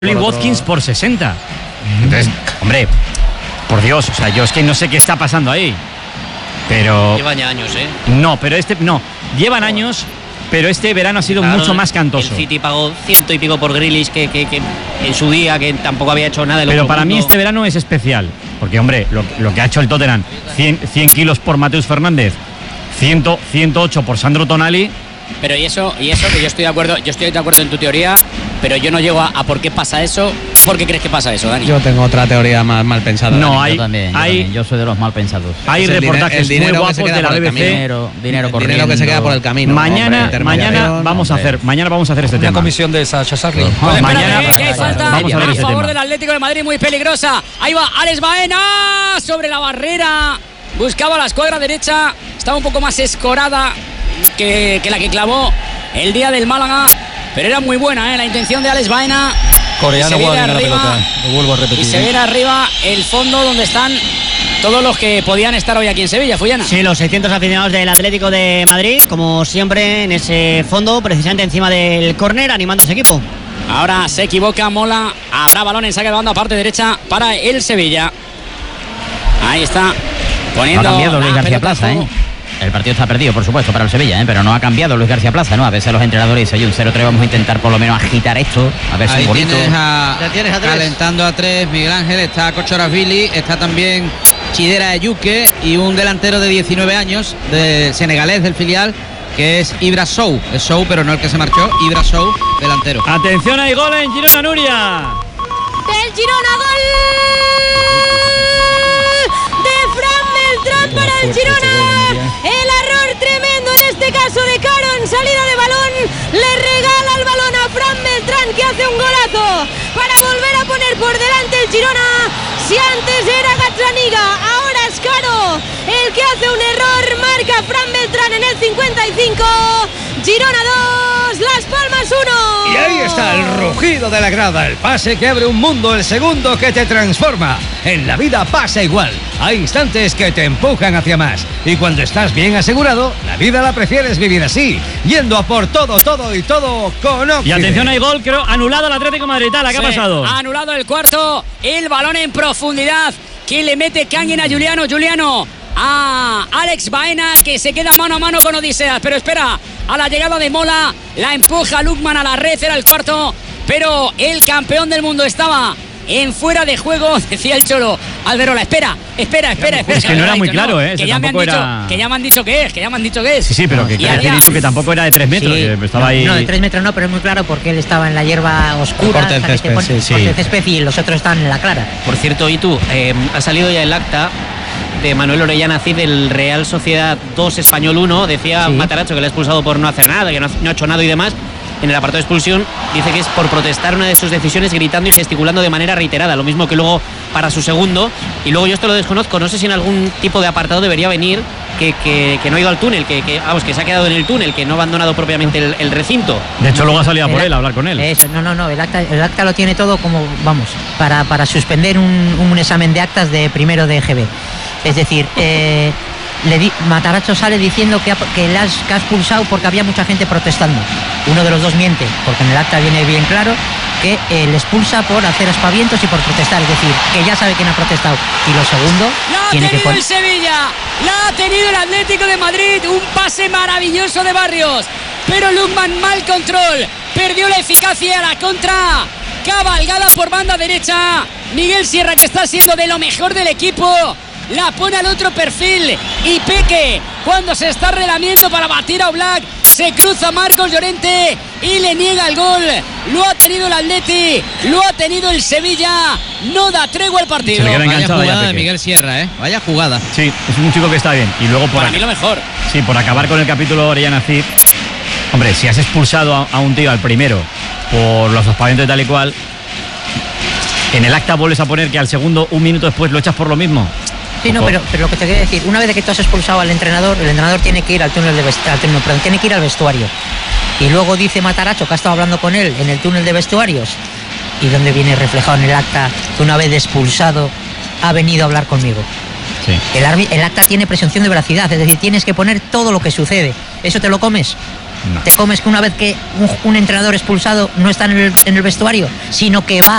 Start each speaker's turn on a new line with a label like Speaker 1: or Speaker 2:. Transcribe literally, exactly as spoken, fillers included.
Speaker 1: Lee Watkins por sesenta. Entonces, hombre, por Dios, o sea, yo es que no sé qué está pasando ahí. Pero...
Speaker 2: Llevan ya años, ¿eh?
Speaker 1: No, pero este... No, llevan años, pero este verano ha sido claro, mucho más cantoso.
Speaker 2: El City pagó ciento y pico por Grealish, que, que, que en su día, que tampoco había hecho nada.
Speaker 1: Pero para mundo. mí este verano es especial. Porque, hombre, lo, lo que ha hecho el Tottenham, cien, cien kilos por Mateus Fernández, cien, ciento ocho por Sandro Tonali...
Speaker 3: Pero y eso, y eso que yo estoy de acuerdo, yo estoy de acuerdo en tu teoría, pero yo no llego a, a por qué pasa eso. ¿Por qué crees que pasa eso, Dani?
Speaker 4: Yo tengo otra teoría más mal pensada.
Speaker 1: No,
Speaker 4: Dani.
Speaker 1: hay,
Speaker 5: yo también, yo,
Speaker 1: hay,
Speaker 5: también. Yo soy de los mal pensados.
Speaker 1: Hay
Speaker 4: es
Speaker 1: reportajes
Speaker 4: el dinero, el
Speaker 1: muy guapos de la B B C.
Speaker 5: Dinero, dinero
Speaker 4: el
Speaker 5: corriendo.
Speaker 4: dinero que se queda por el camino.
Speaker 1: Mañana,
Speaker 4: hombre,
Speaker 1: mañana vamos
Speaker 5: hombre.
Speaker 1: a hacer, mañana vamos a hacer este
Speaker 6: Una
Speaker 1: tema.
Speaker 6: comisión de Sacha Sarri.
Speaker 1: No,
Speaker 3: Pues
Speaker 1: mañana
Speaker 3: espérate, que hay falta
Speaker 1: vamos a ver
Speaker 3: a
Speaker 1: ese
Speaker 3: favor
Speaker 1: tema.
Speaker 3: del Atlético de Madrid, muy peligrosa. Ahí va Alex Baena sobre la barrera. Buscaba la escuadra derecha. Estaba un poco más escorada que, que la que clavó el día del Málaga, pero era muy buena, ¿eh? La intención de Alex Baena.
Speaker 6: Coreano guarda la
Speaker 3: arriba,
Speaker 6: pelota. Lo vuelvo a repetir.
Speaker 3: Y se viene arriba el fondo donde están todos los que podían estar hoy aquí en Sevilla, Fullana.
Speaker 7: Sí, los seiscientos aficionados del Atlético de Madrid, como siempre en ese fondo, precisamente encima del córner, animando a su equipo.
Speaker 3: Ahora se equivoca Mola, habrá balón en saque de banda, parte derecha para el Sevilla. Ahí está, poniendo.
Speaker 5: No ha cambiado Luis
Speaker 3: la
Speaker 5: García
Speaker 3: pelota
Speaker 5: Plaza, ¿eh? El partido está perdido, por supuesto, para el Sevilla, ¿eh? Pero no ha cambiado Luis García Plaza, ¿no? A veces los entrenadores dicen, oye, un cero tres, vamos a intentar por lo menos agitar esto, a ver si
Speaker 4: Ahí
Speaker 5: es bonito.
Speaker 4: tienes a,
Speaker 7: Ya tienes a tres.
Speaker 4: calentando a tres Miguel Ángel, está Kochoravili, está también Chidera Ayuque y un delantero de diecinueve años, de senegalés del filial, que es Ibra Sow. Es Sow, pero no el que se marchó, Ibra Sow, delantero.
Speaker 1: Atención, hay gol en Girona, Nuria.
Speaker 8: Del Girona, gol de Fran Beltrán para el Girona. El error tremendo en este caso de Caro en salida de balón. Le regala el balón a Fran Beltrán, que hace un golazo para volver a poner por delante el Girona. Si antes era Gazzaniga, ahora es Caro el que hace un error. Marca Fran Beltrán en el cincuenta y cinco. Girona dos, Las Palmas uno.
Speaker 6: Y ahí está el rugido de la grada, el pase que abre un mundo, el segundo que te transforma. En la vida pasa igual. Hay instantes que te empujan hacia más. Y cuando estás bien asegurado, la vida la prefieres vivir así, yendo a por todo, todo y todo con Oxide.
Speaker 1: Y atención, hay gol, creo, anulado al Atlético de Madrid. ¿Qué
Speaker 3: Sí,
Speaker 1: ha pasado?
Speaker 3: Ha anulado el cuarto, el balón en profundidad que le mete Kangin a Juliano. Juliano a Alex Baena, que se queda mano a mano con Odiseas, pero espera a la llegada de Mola, la empuja Lukman a la red, era el cuarto, pero el campeón del mundo estaba en fuera de juego, decía el Cholo Alberola. Espera, espera, espera, espera.
Speaker 1: Es que no era muy claro, ¿eh?
Speaker 3: Que ya, me han dicho,
Speaker 1: era...
Speaker 3: que ya me han dicho que es, que ya me han dicho que es.
Speaker 1: Sí, sí, pero que, que
Speaker 3: había...
Speaker 1: he dicho que tampoco era de tres metros.
Speaker 7: Sí,
Speaker 1: que estaba
Speaker 7: no,
Speaker 1: ahí...
Speaker 7: no, de tres metros no, pero es muy claro porque él estaba en la hierba oscura.
Speaker 4: Corte el
Speaker 7: hasta que te
Speaker 4: césped,
Speaker 7: pone-
Speaker 4: sí, sí.
Speaker 7: corte el césped y los otros están en la clara.
Speaker 2: Por cierto, y tú, eh, ha salido ya el acta de Manuel Orellana Cid del Real Sociedad dos Español uno. Decía
Speaker 7: Sí.
Speaker 2: Mataracho que le ha expulsado por no hacer nada, que no ha, no ha hecho nada y demás. En el apartado de expulsión dice que es por protestar una de sus decisiones gritando y gesticulando de manera reiterada, lo mismo que luego para su segundo. Y luego yo esto lo desconozco, no sé si en algún tipo de apartado debería venir que, que, que no ha ido al túnel, que, que, vamos, que se ha quedado en el túnel, que no ha abandonado propiamente el, el recinto.
Speaker 1: De hecho, luego ha salido a por
Speaker 7: El-
Speaker 1: él a hablar con él.
Speaker 7: Eso, no, no, no, el acta, el acta lo tiene todo como, vamos, para, para suspender un, un examen de actas de primero de G B. Es decir, eh, le di, Mataracho sale diciendo que ha, que, le has, que ha expulsado porque había mucha gente protestando. Uno de los dos miente, porque en el acta viene bien claro que eh, le expulsa por hacer aspavientos y por protestar, es decir, que ya sabe quién ha protestado. Y lo segundo,
Speaker 3: La ha
Speaker 7: tiene que
Speaker 3: tenido
Speaker 7: poner...
Speaker 3: el Sevilla, la ha tenido el Atlético de Madrid, un pase maravilloso de Barrios, pero Lukman mal control, perdió la eficacia a la contra, cabalgada por banda derecha, Miguel Sierra, que está siendo de lo mejor del equipo, la pone al otro perfil y Peque, cuando se está relamiendo para batir a Oblak, se cruza Marcos Llorente y le niega el gol. Lo ha tenido el Atleti, lo ha tenido el Sevilla, no da tregua al partido.
Speaker 1: Se le queda
Speaker 4: Vaya
Speaker 1: enganchado ya,
Speaker 4: jugada de
Speaker 1: Peque.
Speaker 4: Miguel Sierra, ¿eh? Vaya jugada.
Speaker 1: Sí, es un chico que está bien. Y luego por,
Speaker 3: Para
Speaker 1: ac-
Speaker 3: mí lo mejor.
Speaker 1: sí, por acabar con el capítulo Orellana Cid. Hombre, si has expulsado a, a un tío al primero por los aspavientos y tal y cual, en el acta vuelves a poner que al segundo, un minuto después, lo echas por lo mismo.
Speaker 7: Sí, no, pero, pero lo que te quiero decir, una vez que tú has expulsado al entrenador, el entrenador tiene que ir al túnel de vestuario, perdón, tiene que ir al vestuario. Y luego dice Mataracho, que ha estado hablando con él en el túnel de vestuarios, y donde viene reflejado en el acta que una vez expulsado ha venido a hablar conmigo.
Speaker 1: Sí.
Speaker 7: El, arbi- el acta tiene presunción de veracidad, es decir, tienes que poner todo lo que sucede. ¿Eso te lo comes?
Speaker 1: No.
Speaker 7: Te comes que una vez que un, un entrenador expulsado no está en el, en el vestuario, sino que va